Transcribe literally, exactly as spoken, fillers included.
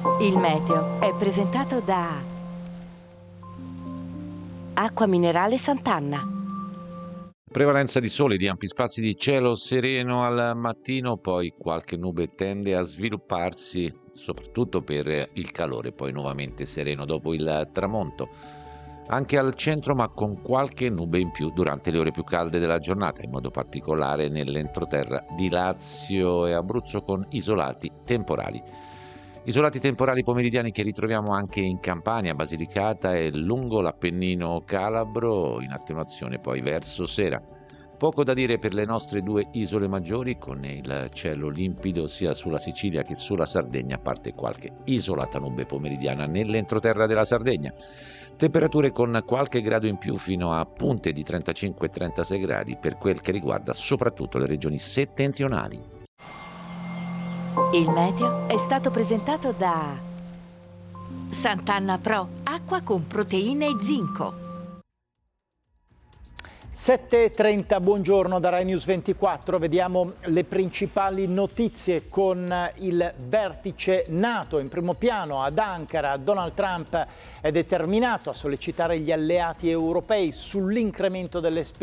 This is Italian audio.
Il meteo è presentato da Acqua Minerale Sant'Anna. Prevalenza di sole, di ampi spazi di cielo sereno al mattino, poi qualche nube tende a svilupparsi, soprattutto per il calore, poi nuovamente sereno dopo il tramonto. Anche al centro, ma con qualche nube in più durante le ore più calde della giornata, in modo particolare nell'entroterra di Lazio e Abruzzo con isolati temporali. Isolati temporali pomeridiani che ritroviamo anche in Campania, Basilicata e lungo l'Appennino calabro, in attenuazione poi verso sera. Poco da dire per le nostre due isole maggiori, con il cielo limpido sia sulla Sicilia che sulla Sardegna, a parte qualche isolata nube pomeridiana nell'entroterra della Sardegna. Temperature con qualche grado in più fino a punte di trentacinque trentasei gradi per quel che riguarda soprattutto le regioni settentrionali. Il meteo è stato presentato da Sant'Anna Pro, acqua con proteine e zinco. sette e trenta, buongiorno da Rai News ventiquattro, vediamo le principali notizie con il vertice NATO in primo piano ad Ankara. Donald Trump è determinato a sollecitare gli alleati europei sull'incremento delle spese